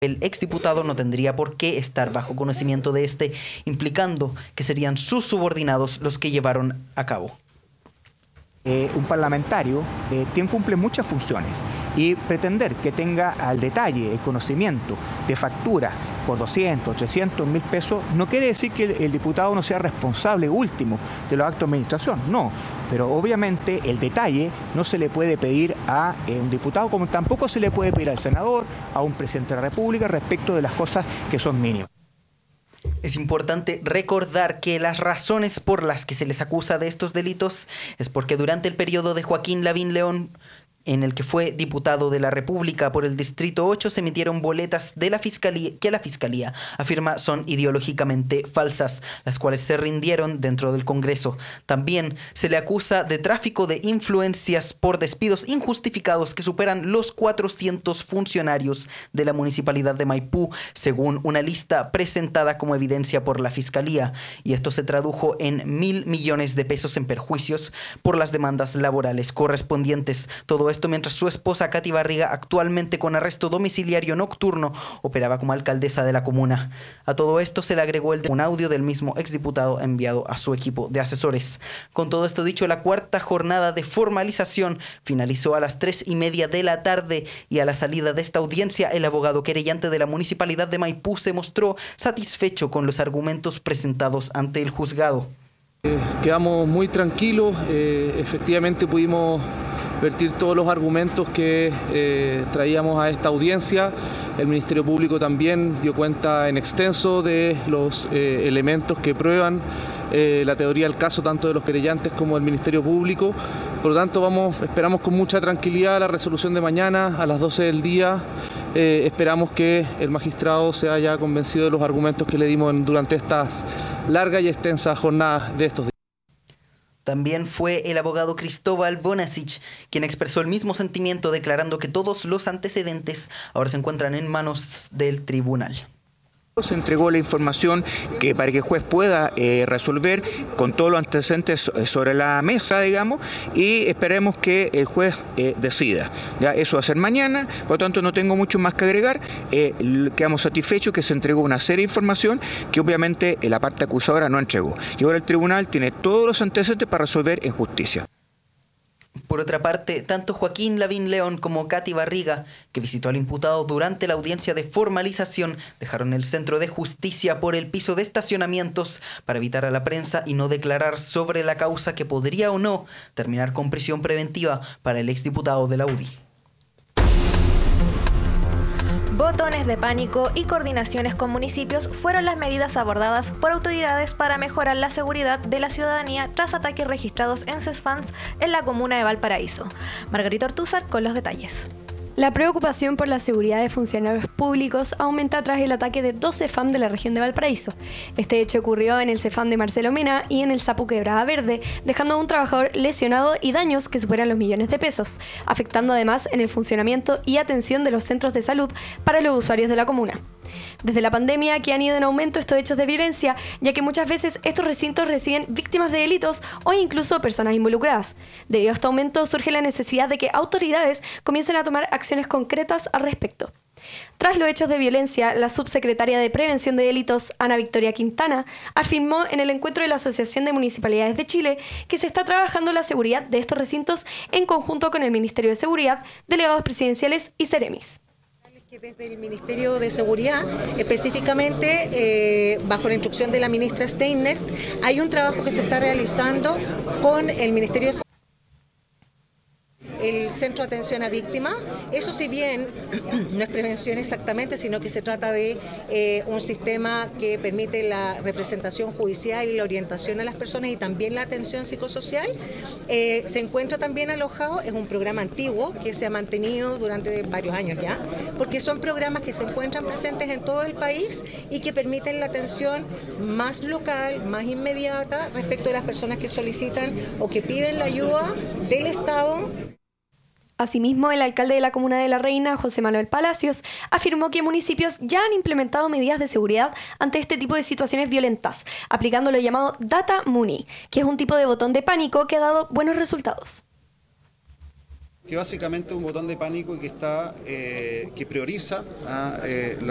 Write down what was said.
El exdiputado no tendría por qué estar bajo conocimiento de este, implicando que serían sus subordinados los que llevaron a cabo. Un parlamentario cumple muchas funciones y pretender que tenga al detalle el conocimiento de facturas por 200, 300 mil pesos no quiere decir que el diputado no sea responsable último de los actos de administración, no, pero obviamente el detalle no se le puede pedir a un diputado como tampoco se le puede pedir al senador, a un presidente de la República respecto de las cosas que son mínimas. Es importante recordar que las razones por las que se les acusa de estos delitos es porque durante el periodo de Joaquín Lavín León, en el que fue diputado de la República por el Distrito 8, se emitieron boletas de la Fiscalía que la Fiscalía afirma son ideológicamente falsas, las cuales se rindieron dentro del Congreso. También se le acusa de tráfico de influencias por despidos injustificados que superan los 400 funcionarios de la Municipalidad de Maipú, según una lista presentada como evidencia por la Fiscalía. Y esto se tradujo en 1.000 millones de pesos en perjuicios por las demandas laborales correspondientes. Todo esto mientras su esposa Katy Barriga, actualmente con arresto domiciliario nocturno, operaba como alcaldesa de la comuna. A todo esto se le agregó un audio del mismo exdiputado enviado a su equipo de asesores. Con todo esto dicho, la cuarta jornada de formalización finalizó a las 3:30 de la tarde y a la salida de esta audiencia el abogado querellante de la Municipalidad de Maipú se mostró satisfecho con los argumentos presentados ante el juzgado. Quedamos muy tranquilos, efectivamente pudimos vertir todos los argumentos que traíamos a esta audiencia. El Ministerio Público también dio cuenta en extenso de los elementos que prueban la teoría del caso, tanto de los querellantes como del Ministerio Público. Por lo tanto, esperamos con mucha tranquilidad la resolución de mañana a las 12 del día. Esperamos que el magistrado se haya convencido de los argumentos que le dimos durante estas largas y extensas jornadas de estos días. También fue el abogado Cristóbal Bonasic quien expresó el mismo sentimiento, declarando que todos los antecedentes ahora se encuentran en manos del tribunal. Se entregó la información que para que el juez pueda resolver con todos los antecedentes sobre la mesa, digamos, y esperemos que el juez decida. Ya, eso va a ser mañana, por lo tanto no tengo mucho más que agregar. Quedamos satisfechos que se entregó una serie de información que obviamente la parte acusadora no entregó. Y ahora el tribunal tiene todos los antecedentes para resolver en justicia. Por otra parte, tanto Joaquín Lavín León como Katy Barriga, que visitó al imputado durante la audiencia de formalización, dejaron el centro de justicia por el piso de estacionamientos para evitar a la prensa y no declarar sobre la causa que podría o no terminar con prisión preventiva para el exdiputado de la UDI. Botones de pánico y coordinaciones con municipios fueron las medidas abordadas por autoridades para mejorar la seguridad de la ciudadanía tras ataques registrados en CESFAMS en la comuna de Valparaíso. Margarita Ortúzar con los detalles. La preocupación por la seguridad de funcionarios públicos aumenta tras el ataque de 2 CEFAM de la región de Valparaíso. Este hecho ocurrió en el CEFAM de Marcelo Mena y en el Sapu Quebrada Verde, dejando a un trabajador lesionado y daños que superan los millones de pesos, afectando además en el funcionamiento y atención de los centros de salud para los usuarios de la comuna. Desde la pandemia que han ido en aumento estos hechos de violencia, ya que muchas veces estos recintos reciben víctimas de delitos o incluso personas involucradas. Debido a este aumento surge la necesidad de que autoridades comiencen a tomar acciones concretas al respecto. Tras los hechos de violencia, la subsecretaria de Prevención de Delitos, Ana Victoria Quintana, afirmó en el encuentro de la Asociación de Municipalidades de Chile que se está trabajando la seguridad de estos recintos en conjunto con el Ministerio de Seguridad, delegados presidenciales y Ceremis. Desde el Ministerio de Seguridad, específicamente bajo la instrucción de la ministra Steiner, hay un trabajo que se está realizando con el Ministerio de Seguridad, el Centro de Atención a Víctimas. Eso, si bien no es prevención exactamente, sino que se trata de un sistema que permite la representación judicial y la orientación a las personas y también la atención psicosocial. Se encuentra también alojado, es un programa antiguo que se ha mantenido durante varios años ya, porque son programas que se encuentran presentes en todo el país y que permiten la atención más local, más inmediata respecto de las personas que solicitan o que piden la ayuda del Estado. Asimismo, el alcalde de la comuna de La Reina, José Manuel Palacios, afirmó que municipios ya han implementado medidas de seguridad ante este tipo de situaciones violentas, aplicando lo llamado Data Muni, que es un tipo de botón de pánico que ha dado buenos resultados. Que básicamente es un botón de pánico que prioriza